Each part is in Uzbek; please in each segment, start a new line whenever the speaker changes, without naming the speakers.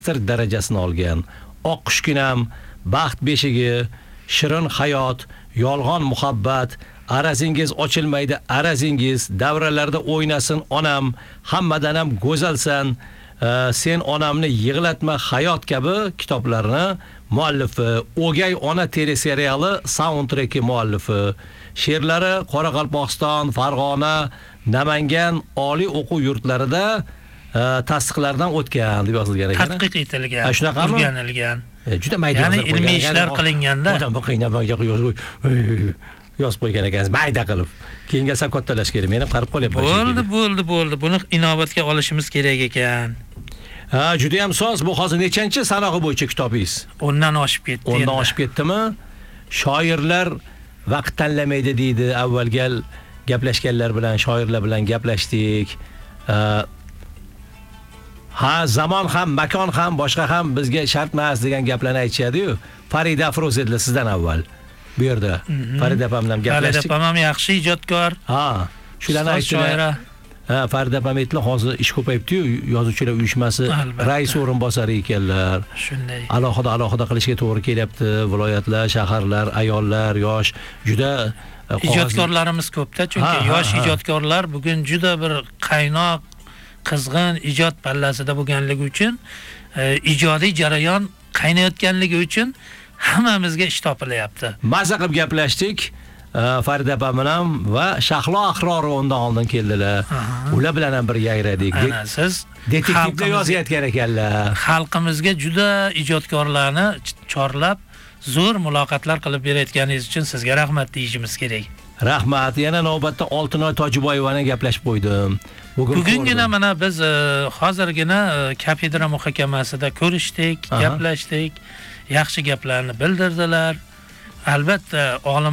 darajasini olgan. Oqqushginam, baxt beshigi, shirin hayot, yolg'on muhabbat, arazingiz ochilmaydi, arazingiz, davralarda o'ynasin onam, hammadan ham go'zalsan, sen onamni yig'latma hayot kabi kitoblarni muallifi, O'gay ona teleseriali soundtreki muallifi, she'rlari Qoraqalpog'iston, Farg'ona, Namangan oliy o'quv yurtlarida tasdiqlardan o'tgan deb yozilgan ekan.
Tadqiq etilgan,
Shunaqami?
o'rganilgan.
Juda mayda
Ya'ni ilmiy ishlar qilinganda
odam qiynab yozib qo'ygan ekansiz, mayda qilib. Keyingi sal kattalash kerak. Men ham qarib qolyapman.
Bo'ldi. Buni inobatga olishimiz kerak ekan.
Ha, juda ham soz. Bu hozir nechanchi sanog'i bo'yicha kitobingiz?
10dan oshib ketdi.
10dan oshib ketdimi? Shoirlar vaqt tanlamaydi deydi. Avvalgal gaplashganlar bilan, shoirlar bilan gaplashdik. Ha, zamon ham, makon ham, boshqa ham bizga shart emas degan gaplarni aytishadi-yu. Farida Afrozedlar sizdan avval bu yerda Farida opam bilan gaplashdik.
Farida opam ham yaxshi ijodkor.
Ha, shularni aytdilar. Ha, Farida opam aytdilar, hozir ish ko'payibdi-yu, yozuvchilar uyushmasi rais o'rinbosari ekanlar.
Shunday.
Alohida qilishga to'g'ri kelyapti. Viloyatlar, shaharlar, ayollar, yosh, juda
ijodkorlarimiz ko'pda, chunki yosh ijodkorlar bugun juda bir qaynoq qizg'in ijod pallasida bo'lganligi uchun, ijodiy jarayon qaynayotganligi uchun hammamizga ish topilyapti.
Mazza qilib gaplashdik. Farida opam bilan va Shahlo Ahror undan oldin keldilar. Ular bilan ham bir yayradik.
Siz
detektivda yozayotgan ekanlar.
Xalqimizga juda ijodkorlarni chorlab, zo'r muloqotlar qilib berayotganingiz uchun sizga rahmat deyishimiz kerak.
Rahmat. Yana navbatda Oltinoy Tojiboyevani gaplashib qo'ydim.
Bugungina mana biz hozirgina kafedra muhokamasida ko'rishdik, gaplashdik. Yaxshi gaplarni bildirdilar. Albatta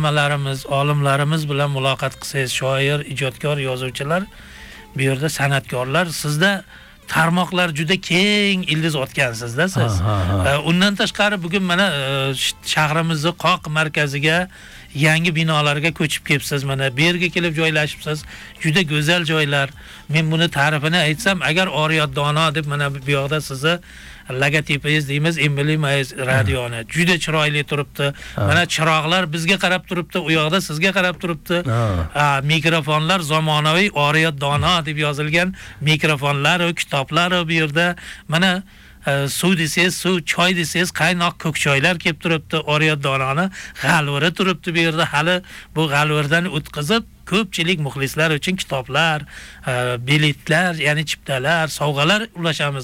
olimlarimiz bilan muloqot qilsangiz, shoir, ijodkor, yozuvchilar, bu yerda san'atkorlar, sizda tarmoqlar juda keng ildiz otgansizda siz. Undan tashqari bugun mana shahrimizning qoq markaziga yangi binolarga ko'chib kelibsiz, mana bu yerga kelib joylashibsiz. Juda go'zal joylar. Men buni ta'rifini aytsam, agar Oriyat Dono deb mana bu yoqda sizni logotipingiz deymiz, emblemangiz radioni juda chiroyli turibdi. Mana chiroqlar bizga qarab turibdi, u yoqda sizga qarab turibdi. Mikrofonlar zamonaviy Oriyat Dono deb yozilgan mikrofonlar va kitoblar bu yerda. Mana suv desangiz, suv, choy desangiz, qaynoq ko'k choylar kelib turibdi. Oriyat Dononi g'alviri turibdi bu yerda. Hali bu g'alvirdan o'tkazib ko'pchilik muxlislar uchun kitoblar, biletlar, ya'ni chiptalar, sovg'alar ulashamiz.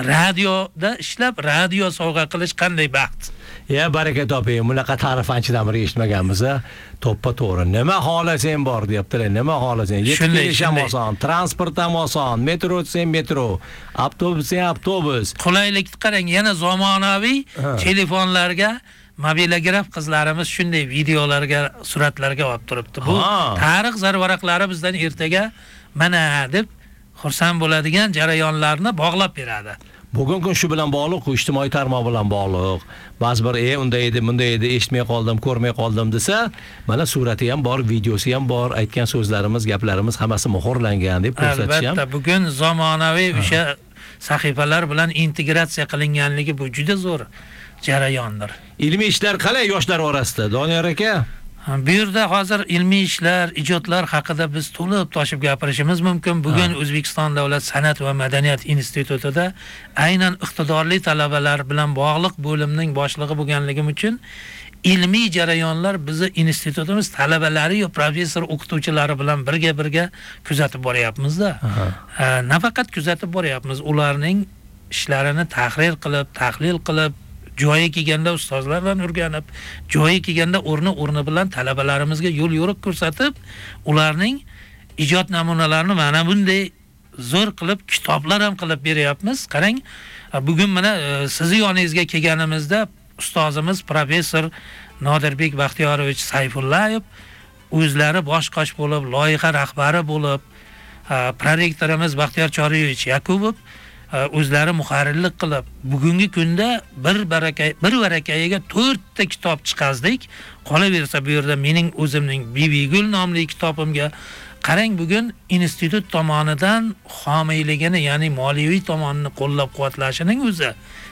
Radioda ishlab, radio sovg'a qilish qanday baxt.
Ya baraka toping, bunaqa ta'rifanchidan biri eshitmaganmiz. To'ppa to'g'ri. Nima xohlasang bor deyaptilar. Nima xohlasang. Yetib kelish ham oson, transport ham oson, metro desang metro, avtobus desang avtobus.
Qulaylikni qarang, yana zamonaviy telefonlarga mobilograf qizlarimiz shunday videolarga, suratlarga olib turibdi. Bu tarix zarvaraqlari bizdan ertaga mana deb xursand bo'ladigan jarayonlarni bog'lab beradi.
Bugun kun shu bilan bog'liq, ijtimoiy tarmoq bilan bog'liq. Ba'zi bir unday edi, bunday edi, eshitmay qoldim, ko'rmay qoldim desa, mana surati ham bor, videosi ham bor, aytgan so'zlarimiz, gaplarimiz hammasi muhrlangan deb ko'rsatish ham.
Albatta, bugun zamonaviy o'sha sahifalar bilan integratsiya qilinganligi bu juda zo'r jarayondir.
Ilmiy ishlar qalay yoshlar orasida, Doniyor aka?
Bu yerda hozir ilmiy ishlar, ijodlar haqida biz to'lib toshib gapirishimiz mumkin. Bugun O'zbekiston Davlat san'at va madaniyat institutida aynan iqtidorli talabalar bilan bog'liq bo'limning boshlig'i bo'lganligim uchun ilmiy jarayonlar bizni institutimiz talabalari va professor o'qituvchilari bilan birga kuzatib boryapmiz-da. Nafaqat kuzatib boryapmiz, ularning ishlarini tahrir qilib, tahlil qilib, joyi kelganda ustozlardan o'rganib, joyi kelganda o'rni bilan talabalarimizga yo'l yo'riq ko'rsatib, ularning ijod namunalarini mana bunday zo'r qilib, kitoblar ham qilib beryapmiz. Qarang, bugun mana sizni yoningizga kelganimizda ustozimiz professor Nodirbek Baxtiyorovich Sayfullayev o'zlari bosh qosh bo'lib, loyiha rahbari bo'lib, prorektorimiz Baxtiyor Choriyevich Yakubov o'zlari muharrirlik qilib, bugungi kunda bir varakayiga 4 ta kitob chiqazdik. Qolaversa bu yerda mening o'zimning Bibigul nomli kitobimga qarang, bugun institut tomonidan homiyligini, ya'ni moliyaviy tomonini qo'llab-quvvatlashining o'zi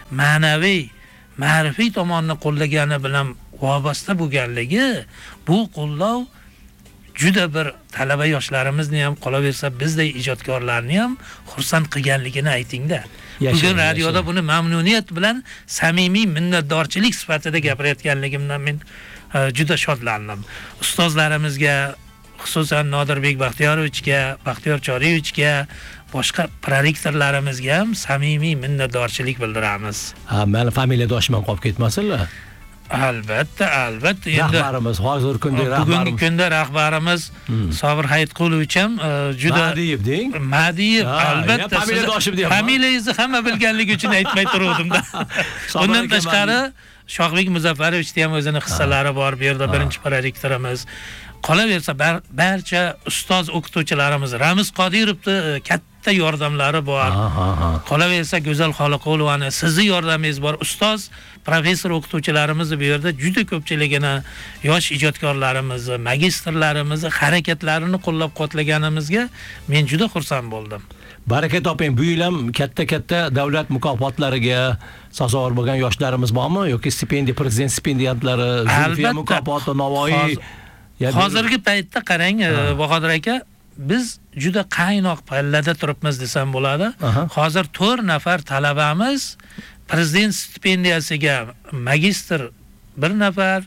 ma'naviy, ma'rifiy tomonni qo'llagani bilan vobasta bo'lganligi, bu qo'llov juda bir talaba yoshlarimizni ham, qolaversa bizday ijodkorlarni ham xursand qilganligini aytingda. Bugun radioda buni mamnuniyat bilan samimiy minnatdorchilik sifatida gapirayotganligimdan men juda shodlandim. Ustozlarimizga, xususan Nodirbek Baxtiyorovichga, Baxtiyor Choriyevichga, boshqa prorektorlarimizga ham samimiy minnatdorchilik bildiramiz.
Ha, meni familiyadoshman qolib ketmasinlar.
Albatta. Endi
Rahbarimiz, hozir kunda rahbarimiz.
Bugungi kunda rahbarimiz Sobir Hayitqulovich ham juda
Madiyev deng.
Madiyev, albatta.
Familiyadoshim deyapman.
Familiyangizni hamma bilganligi uchun aytmay turuvdim-da. Bundan tashqari Shohbek Muzaffarovichda ham o'zining hissalari bor. Bu yerda birinchi prorektorimiz. Qolaversa barcha ustoz o'qituvchilarimiz, Ramiz Qodirovning katta yordamlari bor. Qolaversa Go'zal Xoliqo'lovani sizni yordamingiz bor. Ustoz professor o'qituvchilarimiz bu yerda juda ko'pchiligini, yosh ijodkorlarimizni, magistrlarimizni harakatlarini qo'llab-quvvatlaganimizga men juda xursand bo'ldim.
Baraka toping. Bu yil ham katta davlat mukofotlariga sazovor bo'lgan yoshlarimiz bormi yoki stipendiya, prezident stipendiyatlari, Zulfiya mukofoti, Navoiy.
Hozirgi paytda qarang, Bahodir aka, biz juda qaynoq pallada turibmiz desam bo'ladi. Hozir 4 nafar talabamiz prezident stipendiyasiga magistr 1 nafar,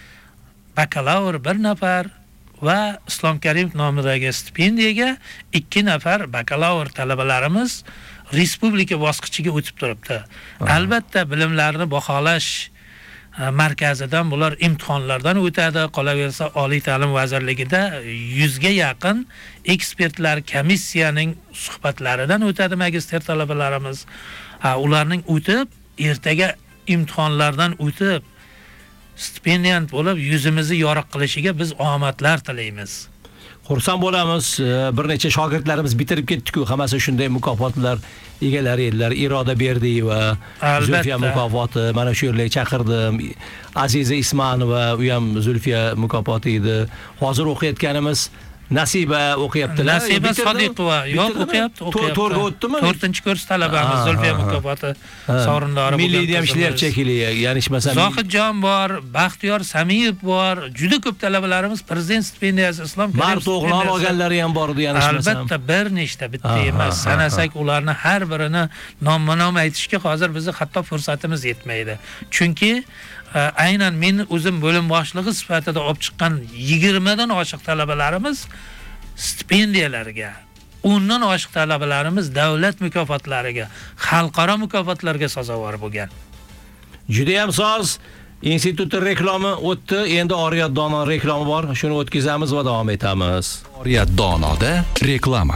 bakalavr 1 nafar va Islom Karimov nomidagi stipendiyaga 2 nafar bakalavr talabalarimiz respublika bosqichiga o'tib turibdi. Albatta bilimlarini baholash markazidan bular imtihonlardan o'tadi. Qolaversa Oliy ta'lim vazirligida 100 ga yaqin ekspertlar komissiyaning suhbatlaridan o'tadi magistr talabalarimiz. Ularning o'tib, ertaga imtihonlardan o'tib stipendiyant bo'lib yuzimizni yorug' qilishiga biz omadlar tilaymiz.
Xursand bo'lamiz. Bir necha shogirdlarimiz bitirib ketdi-ku, hammasi shunday mukofotlar egalari edilar. Iroda Berdiyeva, Zulfiya mukofoti, mana shu yerga chaqirdim. Aziza Ismanova, u ham Zulfiya mukofoti edi. Hozir o'qiyotganimiz Nasiba o'qiyaptilar.
Nasiba Sodiqova yo'q, o'qiyapti.
4ga o'tdimi?
4-kurs talabamiz Zulfiya mukofoti sovrindori bo'lgan.
Milliyda ham ishlayapti shekilli, ya'ni ishmasam.
Zohidjon bor, Baxtiyor Samiyev bor, juda ko'p talabalarimiz prezident stipendiyasi, Islom Karimov
stipendiyasi olganlari ham bor edi, ya'ni ishmasam.
Albatta, bir nechta, bitta emas. Sanasak ularni har birini nomma-nom aytishga hozir bizning hatto fursatimiz yetmaydi. Chunki aynan men o'zim bo'lim boshlig'i sifatida olib chiqqan 20 dan oshiq talabalarimiz stipendiyalarga, 10 dan oshiq talabalarimiz davlat mukofotlariga, xalqaro mukofotlarga sazovor bo'lgan.
Juda ham soz. Institut reklami o'tdi. Endi Oriyat Dono reklami bor. Shuni o'tkazamiz va davom etamiz.
Oriyat Donoda reklama.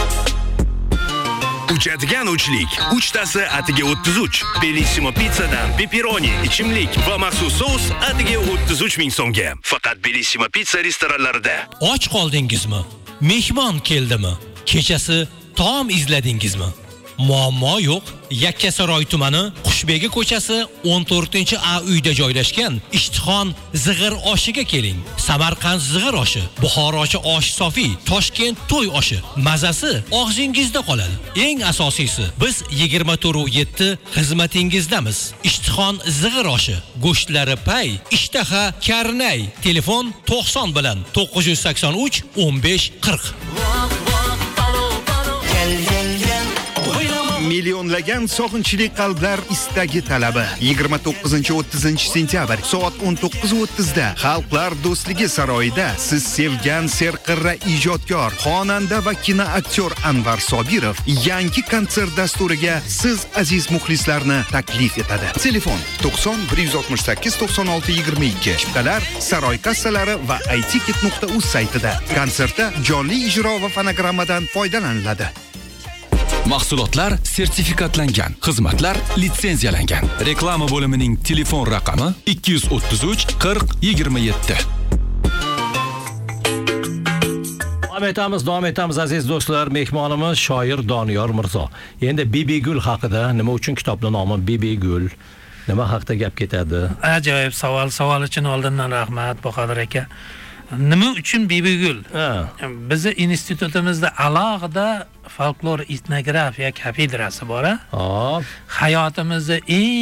Uchadigan uchlik. Uchtasi atiga 33. Bellissimo pizzadan pepperoni, ichimlik va maxsus sous atiga 33 ming so'mga. Faqat Bellissimo pizza restoranlarida.
Och qoldingizmi? Mehmon keldimi? Kechasi taom izladingizmi? Muammo yo'q. Yakkasaroy tumani Qushbegi ko'chasi 14-A uyda joylashgan Ishtixon zig'ir oshiga keling. Samarqand zig'ir oshi, Buxorochi osh sofi, Toshkent to'y oshi. Mazasi og'zingizda qoladi. Eng asosiysi, biz 24/7 xizmatingizdamiz. Ishtixon zig'ir oshi, go'shtlari pay, ishtaha karnay. Telefon 90 bilan 983 15 40.
Millionlagan sog'inchli qalblar istagi talabi 29-30 sentyabr soat 19:30 da Xalqlar do'stligi saroyida siz sevgan serqirra ijodkor, xonanda va kinoaktyor Anvar Sobirov yangi konsert dasturiga siz aziz muxlislarni taklif etadi. Telefon 90 168 96 22. Chiptalar saroy kassalari va itiket.uz saytida. Konsertda jonli ijro va fonogrammadan foydalaniladi.
Mahsulotlar sertifikatlangan, xizmatlar litsenziyalangan. Reklama bo'limining telefon raqami 233 40 27.
Davom etamiz aziz do'stlar. Mehmonimiz shoir Doniyor Mirzo. Endi Bibi Gul haqida, nima uchun kitobning nomi Bibi Gul? Nima haqida gap ketadi?
Ajoyib savol. Savol uchun oldindan rahmat Bahodir aka. Nima uchun Bibigul?
Ha.
Bizni institutimizda alohida folklor etnografiya kafedrasi bor.
Hop.
Hayotimizda eng